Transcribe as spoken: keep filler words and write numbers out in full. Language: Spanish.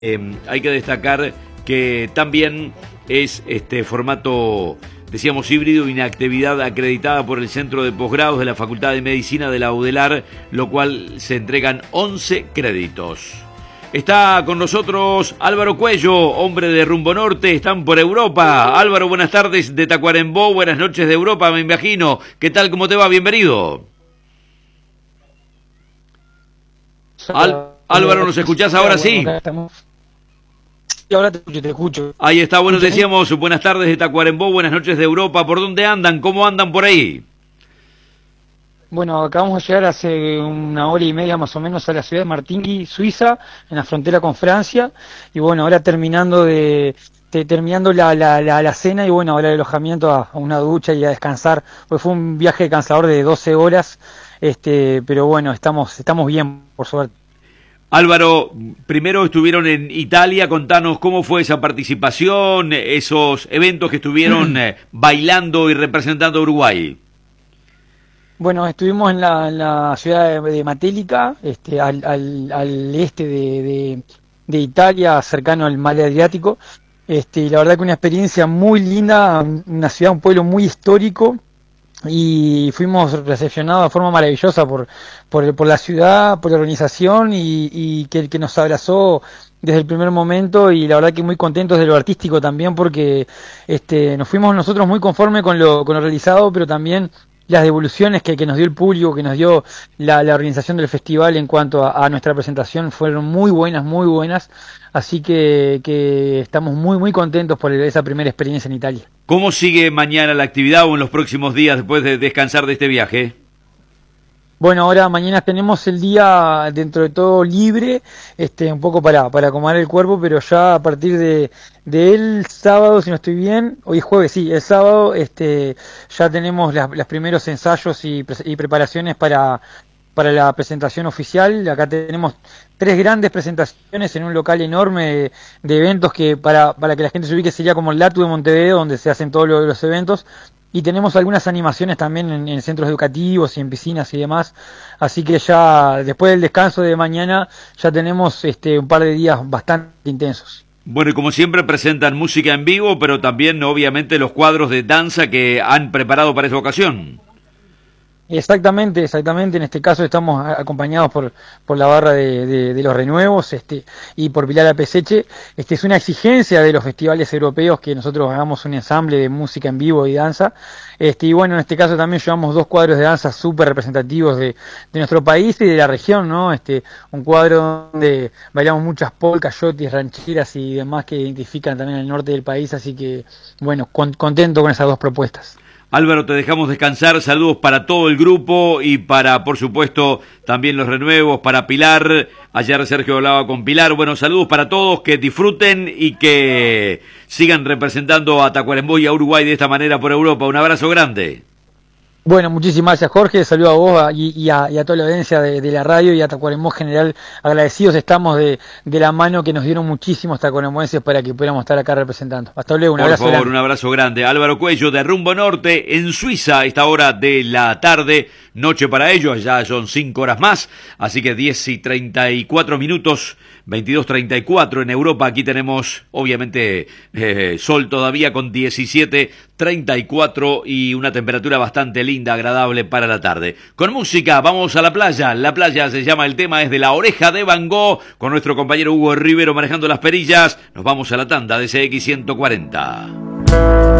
Eh, hay que destacar que también es este formato, decíamos, híbrido, inactividad acreditada por el Centro de Posgrados de la Facultad de Medicina de la UDELAR, lo cual se entregan once créditos. Está con nosotros Álvaro Cuello, hombre de Rumbo Norte, están por Europa. Álvaro, buenas tardes de Tacuarembó, buenas noches de Europa, me imagino. ¿Qué tal, cómo te va? Bienvenido. Al, Álvaro, ¿nos escuchás ahora? Sí. Sí, ahora te escucho, te escucho. Ahí está, bueno, decíamos, buenas tardes de Tacuarembó, buenas noches de Europa. ¿Por dónde andan? ¿Cómo andan por ahí? Bueno, acabamos de llegar hace una hora y media más o menos a la ciudad de Martingui, Suiza, en la frontera con Francia. Y bueno, ahora terminando de, de terminando la, la, la, la cena y bueno, ahora el alojamiento a, a una ducha y a descansar. Pues fue un viaje cansador de doce horas, este, pero bueno, estamos, estamos bien, por suerte. Álvaro, primero estuvieron en Italia, contanos cómo fue esa participación, esos eventos que estuvieron eh, bailando y representando a Uruguay. Bueno, estuvimos en la, en la ciudad de, de Matelica, este, al, al, al este de, de, de Italia, cercano al mar Adriático. Este, y la verdad que una experiencia muy linda, una ciudad, un pueblo muy histórico. Y fuimos recepcionados de forma maravillosa por, por, por la ciudad, por la organización y, y que, que nos abrazó desde el primer momento, y la verdad que muy contentos de lo artístico también, porque este, nos fuimos nosotros muy conformes con lo, con lo realizado, pero también las devoluciones que, que nos dio el público, que nos dio la, la organización del festival en cuanto a, a nuestra presentación fueron muy buenas, muy buenas, así que, que estamos muy muy contentos por esa primera experiencia en Italia. ¿Cómo sigue mañana la actividad o en los próximos días después de descansar de este viaje? Bueno, ahora mañana tenemos el día dentro de todo libre, este, un poco para, para acomodar el cuerpo, pero ya a partir de del sábado, si no estoy bien, hoy es jueves, sí, el sábado, este, ya tenemos las, los primeros ensayos y, y preparaciones para, para la presentación oficial. Acá tenemos tres grandes presentaciones en un local enorme de, de eventos que para, para que la gente se ubique sería como el Latu de Montevideo, donde se hacen todos los, los eventos. Y tenemos algunas animaciones también en, en centros educativos y en piscinas y demás, así que ya después del descanso de mañana ya tenemos este un par de días bastante intensos. Bueno, y como siempre presentan música en vivo, pero también obviamente los cuadros de danza que han preparado para esta ocasión. Exactamente, exactamente. En este caso estamos acompañados por por la barra de, de, de los renuevos, este, y por Pilar Apeseche. Este es una exigencia de los festivales europeos que nosotros hagamos un ensamble de música en vivo y danza. Este, y bueno, en este caso también llevamos dos cuadros de danza súper representativos de, de nuestro país y de la región, ¿no? Este, un cuadro donde bailamos muchas polcas, yotis, rancheras y demás que identifican también el norte del país, así que bueno, con, contento con esas dos propuestas. Álvaro, te dejamos descansar, saludos para todo el grupo y para, por supuesto, también los renuevos, para Pilar. Ayer Sergio hablaba con Pilar. Bueno, saludos para todos, que disfruten y que sigan representando a Tacuarembó y a Uruguay de esta manera por Europa. Un abrazo grande. Bueno, muchísimas gracias, Jorge, saludo a vos y, y, a, y a toda la audiencia de, de la radio y a Tacuarembó en general. Agradecidos estamos de, de la mano que nos dieron muchísimos tacuarembóenses para que pudiéramos estar acá representando. Hasta luego, un Por abrazo favor, grande. un abrazo grande. Álvaro Cuello de Rumbo Norte en Suiza a esta hora de la tarde, noche para ellos, ya son cinco horas más, así que diez y treinta y cuatro minutos, veintidós treinta y cuatro en Europa. Aquí tenemos obviamente eh, sol todavía con diecisiete treinta y cuatro y una temperatura bastante linda, agradable para la tarde. Con música, vamos a la playa. La playa se llama, el tema es de La Oreja de Van Gogh, con nuestro compañero Hugo Rivero manejando las perillas. Nos vamos a la tanda de C X ciento cuarenta.